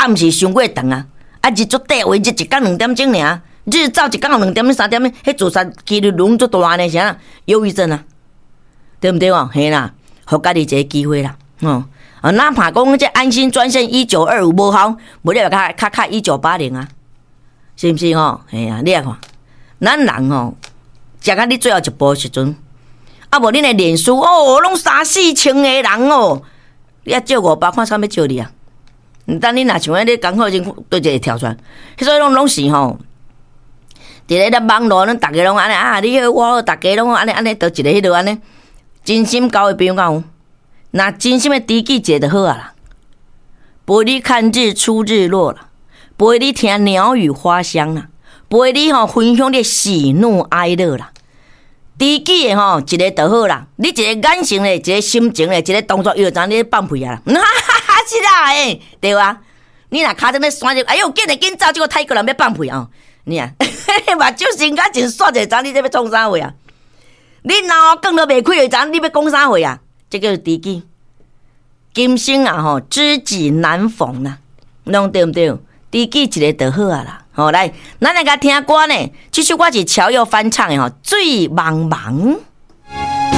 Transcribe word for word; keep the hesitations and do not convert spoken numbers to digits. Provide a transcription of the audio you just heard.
暗时伤过长啊，啊日足短话日一工两点钟尔，日走一工两点三点，迄自杀几率拢足大呢，啥？忧郁症啊，对不对哦？嘿啦，互家己一个机会啦，哦。啊，哪怕讲这安心专线一九二五无效，无你就卡卡卡一九八零啊，是毋是吼？嘿啊，你啊看，咱人吼，食到你最后一步时阵，啊无恁的脸书哦，拢三四千个人哦，你啊借五百，看啥物借你啊？毋等你若像迄个刚好先对一个跳出来，所以拢拢是吼，伫咧咱网络，咱逐个拢安尼啊，你好我好，逐个拢安尼安尼，倒一个迄落安尼，真心交的朋友有。那真心的知己一个就好啊啦，陪你看日出日落啦，陪你听鸟语花香啦，陪你吼分享你喜怒哀乐啦。知己的吼一个就好啦，你一个眼神的，一个心情的，一个动作，又知你放屁啊啦，哈哈哈是啦诶，对啊，你若卡在那山就，哎呦，紧来紧走，这个泰国人要放屁哦，你啊，目睭先甲真煞者，知你这要创啥话啊？你脑讲都未开，就知你要讲啥话啊？这叫知己，今生啊吼，知己难逢啦，拢对不对？知己一个就好啊啦。好，来，咱来甲听歌呢，这首歌是乔佑翻唱的吼，《醉茫茫》。